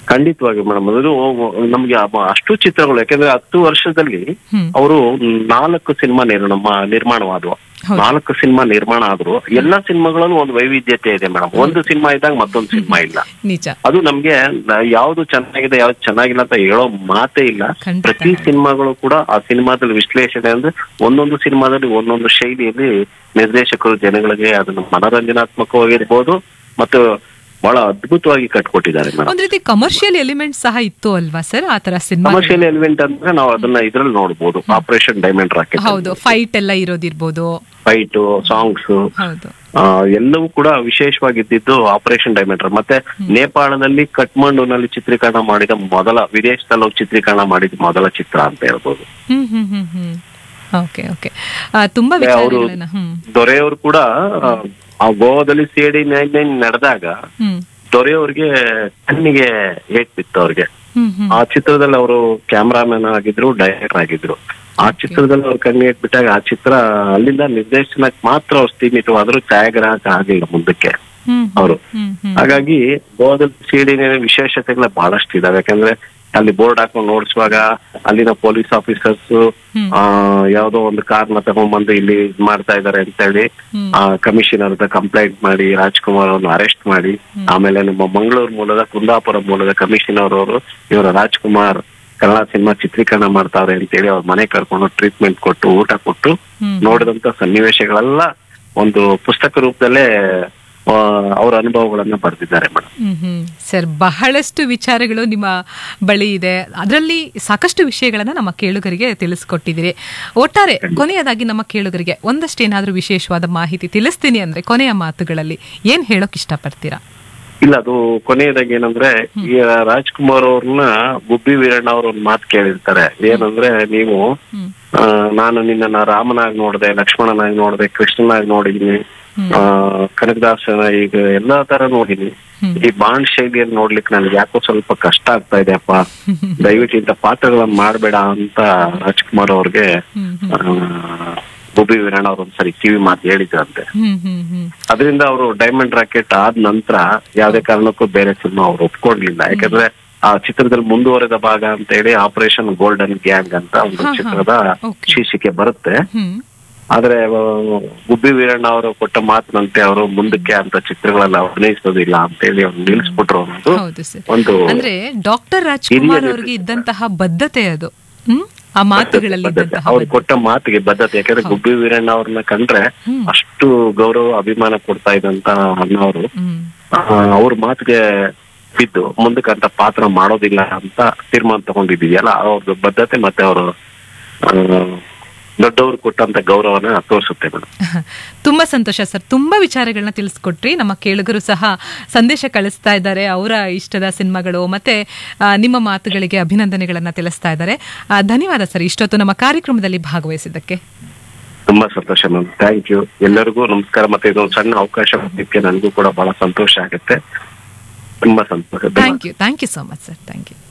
ಖಂಡಿತವಾಗಿ ಮೇಡಮ್. ಅದು ನಮ್ಗೆ ಅಷ್ಟು ಚಿತ್ರಗಳು, ಯಾಕಂದ್ರೆ 10 ವರ್ಷದಲ್ಲಿ ಅವರು 4 ಸಿನಿಮಾ ನಿರ್ಮಾಣವಾದವು. 4 ಸಿನಿಮಾ ನಿರ್ಮಾಣ ಆದ್ರು ಎಲ್ಲ ಸಿನಿಮಾಗಳಲ್ಲೂ ಒಂದು ವೈವಿಧ್ಯತೆ ಇದೆ ಮೇಡಮ್. ಒಂದು ಸಿನಿಮಾ ಇದ್ದಾಗ ಮತ್ತೊಂದು ಸಿನಿಮಾ ಇಲ್ಲ. ಅದು ನಮ್ಗೆ ಯಾವ್ದು ಚೆನ್ನಾಗಿದೆ ಯಾವ್ದು ಚೆನ್ನಾಗಿಲ್ಲ ಅಂತ ಹೇಳೋ ಮಾತೇ ಇಲ್ಲ. ಪ್ರತಿ ಸಿನಿಮಾಗಳು ಕೂಡ ಆ ಸಿನಿಮಾದಲ್ಲಿ ವಿಶ್ಲೇಷಣೆ ಅಂದ್ರೆ ಒಂದೊಂದು ಸಿನಿಮಾದಲ್ಲಿ ಒಂದೊಂದು ಶೈಲಿಯಲ್ಲಿ ನಿರ್ದೇಶಕರು ಜನಗಳಿಗೆ ಅದನ್ನು ಮನರಂಜನಾತ್ಮಕವಾಗಿರ್ಬೋದು ಮತ್ತು ಬಹಳ ಅದ್ಭುತವಾಗಿ ಕಟ್ಕೊಟ್ಟಿದ್ದಾರೆ ಮೇಡಮ್. ಒಂದ್ ರೀತಿ ಕಮರ್ಷಿಯಲ್ ಎಲಿಮೆಂಟ್ ಸಹ ಇತ್ತು ಅಲ್ವಾ ಸರ್ ಆ ತರ ಸಿನಿಮಾ? ಕಮರ್ಷಿಯಲ್ ಎಲಿಮೆಂಟ್ ಅಂದ್ರೆ ನಾವು ಅದನ್ನ ಇದ್ರಲ್ಲಿ ನೋಡ್ಬೋದು. ಆಪರೇಷನ್ ಡೈಮಂಡ್ ರಾಕೆಟ್, ಹೌದು, ಫೈಟ್ ಎಲ್ಲ ಇರೋದಿರ್ಬೋದು, ಫೈಟ್ ಸಾಂಗ್ಸ್ ಎಲ್ಲವೂ ಕೂಡ ವಿಶೇಷವಾಗಿದ್ದು ಆಪರೇಷನ್ ಡೈಮಂಡ್. ಮತ್ತೆ ನೇಪಾಳದಲ್ಲಿ ಕಠ್ಮಂಡುನಲ್ಲಿ ಚಿತ್ರೀಕರಣ ಮಾಡಿದ ವಿದೇಶದಲ್ಲಿ ಚಿತ್ರೀಕರಣ ಮಾಡಿದ ಮೊದಲ ಚಿತ್ರ ಅಂತ ಹೇಳ್ಬೋದು. ತುಂಬಾ ದೊರೆಯವರು ಕೂಡ ಆ ಗೋವಾದಲ್ಲಿ CID-99 ನಡೆದಾಗ ದೊರೆಯವ್ರಿಗೆ ಕಣ್ಣಿಗೆ ಏಟ್ ಬಿತ್ತು ಅವ್ರಿಗೆ. ಆ ಚಿತ್ರದಲ್ಲಿ ಅವರು ಕ್ಯಾಮ್ರಾಮನ್ ಆಗಿದ್ರು, ಡೈರೆಕ್ಟರ್ ಆಗಿದ್ರು. ಆ ಚಿತ್ರದಲ್ಲಿ ಅವ್ರ ಕಣ್ಣು ಏಟ್ಬಿಟ್ಟಾಗ ಆ ಚಿತ್ರ ಅಲ್ಲಿಂದ ನಿರ್ದೇಶನಕ್ಕೆ ಮಾತ್ರ ಅವ್ರು ಸೀಮಿತವಾದ್ರು, ಛಾಯಾಗ್ರಾಹಕ ಆಗಿಲ್ಲ ಮುಂದಕ್ಕೆ ಅವರು. ಹಾಗಾಗಿ ಗೋವಾದಲ್ಲಿ CID-99 ವಿಶೇಷತೆಗಳ ಬಹಳಷ್ಟು ಇದಾವೆ. ಯಾಕಂದ್ರೆ ಅಲ್ಲಿ ಬೋರ್ಡ್ ಹಾಕೊಂಡು ನೋಡಿಸುವಾಗ ಅಲ್ಲಿನ ಪೊಲೀಸ್ ಆಫೀಸರ್ಸ್ ಯಾವ್ದೋ ಒಂದು ಕಾರ್ನ ತಗೊಂಡ್ಬಂದು ಇಲ್ಲಿ ಮಾಡ್ತಾ ಇದಾರೆ ಅಂತ ಹೇಳಿ ಕಮಿಷನರ್ ಕಂಪ್ಲೇಂಟ್ ಮಾಡಿ ರಾಜ್ಕುಮಾರ್ ಅವ್ರನ್ನ ಅರೆಸ್ಟ್ ಮಾಡಿ, ಆಮೇಲೆ ನಮ್ಮ ಮಂಗಳೂರು ಮೂಲದ ಕುಂದಾಪುರ ಮೂಲದ ಕಮಿಷನರ್ ಅವರು ಇವರ ರಾಜ್ಕುಮಾರ್ ಕನ್ನಡ ಸಿನಿಮಾ ಚಿತ್ರೀಕರಣ ಮಾಡ್ತಾವ್ರೆ ಅಂತೇಳಿ ಅವ್ರ ಮನೆ ಕರ್ಕೊಂಡು ಟ್ರೀಟ್ಮೆಂಟ್ ಕೊಟ್ಟು ಊಟ ಕೊಟ್ಟು ನೋಡಿದಂತ ಸನ್ನಿವೇಶಗಳೆಲ್ಲ ಒಂದು ಪುಸ್ತಕ ರೂಪದಲ್ಲೇ ಅವರ ಅನುಭವಗಳನ್ನ ಬರೆದಿದ್ದಾರೆ ಮೇಡಮ್. ಸರ್, ಬಹಳಷ್ಟು ವಿಚಾರಗಳು ನಿಮ್ಮ ಬಳಿ ಇದೆ. ಅದರಲ್ಲಿ ಸಾಕಷ್ಟು ವಿಷಯಗಳನ್ನ ನಮ್ಮ ಕೇಳುಗರಿಗೆ ತಿಳಿಸ್ಕೊಟ್ಟಿದ್ದೀರಿ. ಒಟ್ಟಾರೆ ಕೊನೆಯದಾಗಿ ನಮ್ಮ ಕೇಳುಗರಿಗೆ ಒಂದಷ್ಟು ಏನಾದ್ರೂ ವಿಶೇಷವಾದ ಮಾಹಿತಿ ತಿಳಿಸ್ತೀನಿ ಅಂದ್ರೆ ಕೊನೆಯ ಮಾತುಗಳಲ್ಲಿ ಏನ್ ಹೇಳೋಕ್ ಇಷ್ಟಪಡ್ತೀರಾ? ಇಲ್ಲ, ಅದು ಕೊನೆಯದಾಗಿ ಏನಂದ್ರೆ, ಈ ರಾಜ್ಕುಮಾರ್ ಅವ್ರನ್ನ ಗುಬ್ಬಿ ವೀರಣ್ಣ ಅವ್ರ ಒಂದ್ ಮಾತು ಕೇಳಿರ್ತಾರೆ. ಏನಂದ್ರೆ, ನೀವು ನಾನು ನಿನ್ನ ರಾಮನಾಗಿ ನೋಡಿದೆ, ಲಕ್ಷ್ಮಣನಾಗಿ ನೋಡಿದೆ, ಕೃಷ್ಣನಾಗಿ ನೋಡಿದೀನಿ, ಕನಕದಾಸನ ಈಗ ಎಲ್ಲಾ ತರ ನೋಡಿದೀನಿ. ಈ ಬಾಂಡ್ ಶೈಲಿಯಲ್ಲಿ ನೋಡ್ಲಿಕ್ಕೆ ನನ್ಗೆ ಯಾಕೋ ಸ್ವಲ್ಪ ಕಷ್ಟ ಆಗ್ತಾ ಇದೆ ಅಪ್ಪ, ದಯವಿಟ್ಟು ಇಂಥ ಪಾತ್ರಗಳನ್ನ ಮಾಡ್ಬೇಡ ಅಂತ ರಾಜ್ಕುಮಾರ್ ಅವ್ರಿಗೆ ಗುಬ್ಬಿ ವೀರಣ್ಣ ಅವ್ರ ಒಂದ್ಸರಿ ಕಿವಿ ಮಾತು ಹೇಳಿದ್ರಂತೆ. ಅದರಿಂದ ಅವರು ಡೈಮಂಡ್ ರಾಕೆಟ್ ಆದ ನಂತರ ಯಾವ್ದೇ ಕಾರಣಕ್ಕೂ ಬೇರೆ ಸಿನಿಮಾ ಅವ್ರು ಒಪ್ಕೊಂಡ್ಲಿಲ್ಲ. ಯಾಕಂದ್ರೆ ಆ ಚಿತ್ರದಲ್ಲಿ ಮುಂದುವರೆದ ಭಾಗ ಅಂತ ಹೇಳಿ ಆಪರೇಷನ್ ಗೋಲ್ಡನ್ ಗ್ಯಾಂಗ್ ಅಂತ ಒಂದು ಚಿತ್ರದ ಶೀರ್ಷಿಕೆ ಬರುತ್ತೆ. ಆದ್ರೆ ಗುಬ್ಬಿ ವೀರಣ್ಣ ಅವರು ಕೊಟ್ಟ ಮಾತಿನಂತೆ ಅವರು ಮುಂದಕ್ಕೆ ಅಂತ ಚಿತ್ರಗಳೆಲ್ಲ ಅಭಿನಯಿಸೋದಿಲ್ಲ ಅಂತ ಹೇಳಿ ಅವ್ರು ನಿಲ್ಲಿಸ್ಬಿಟ್ರು. ಒಂದು ಅಂದ್ರೆ ಡಾಕ್ಟರ್ ರಾಜ್ಕುಮಾರ್ ಅವರಿಗೆ ಇದ್ದಂತಹ ಬದ್ಧತೆ ಅದು, ಆ ಮಾತುಗಳಲ್ಲಿ ಅವ್ರು ಕೊಟ್ಟ ಮಾತಿಗೆ ಬದ್ಧತೆ. ಯಾಕಂದ್ರೆ ಗುಬ್ಬಿ ವೀರಣ್ಣ ಅವ್ರನ್ನ ಕಂಡ್ರೆ ಅಷ್ಟು ಗೌರವ ಅಭಿಮಾನ ಕೊಡ್ತಾ ಇದ್ದಂತ ಅಣ್ಣವರು ಅವ್ರ ಮಾತಿಗೆ ಬಿದ್ದು ಮುಂದಕ್ಕೆ ಅಂತ ಪಾತ್ರ ಮಾಡೋದಿಲ್ಲ ಅಂತ ತೀರ್ಮಾನ ತಗೊಂಡಿದ್ದೀಯಲ್ಲ, ಅವ್ರದ್ದು ಬದ್ಧತೆ ಮತ್ತೆ ಅವರು ದೊಡ್ಡವರು ಕೊಟ್ಟಂತ ಗೌರವನ ತೋರಿಸುತ್ತೆ ಮೇಡಮ್. ತುಂಬಾ ಸಂತೋಷ ಸರ್, ತುಂಬಾ ವಿಚಾರಗಳನ್ನ ತಿಳಿಸ್ಕೊಟ್ರಿ. ನಮ್ಮ ಕೇಳುಗರು ಸಹ ಸಂದೇಶ ಕಳಿಸ್ತಾ ಇದ್ದಾರೆ, ಅವರ ಇಷ್ಟದ ಸಿನಿಮಾಗಳು ಮತ್ತೆ ನಿಮ್ಮ ಮಾತುಗಳಿಗೆ ಅಭಿನಂದನೆಗಳನ್ನ ತಿಳಿಸ್ತಾ ಇದ್ದಾರೆ. ಧನ್ಯವಾದ ಸರ್, ಇಷ್ಟೊತ್ತು ನಮ್ಮ ಕಾರ್ಯಕ್ರಮದಲ್ಲಿ ಭಾಗವಹಿಸಿದ್ದಕ್ಕೆ. ತುಂಬಾ ಸಂತೋಷ ಮ್ಯಾಮ್, ಥ್ಯಾಂಕ್ ಯು. ಎಲ್ಲರಿಗೂ ನಮಸ್ಕಾರ. ಮತ್ತೆ ಇದೊಂದು ಸಣ್ಣ ಅವಕಾಶ ಕೊಟ್ಟಿದ್ದಕ್ಕೆ ನನಗೂ ಕೂಡ ಬಹಳ ಸಂತೋಷ ಆಗುತ್ತೆ. ತುಂಬಾ ಸಂತೋಷ. Thank you so much sir, thank you.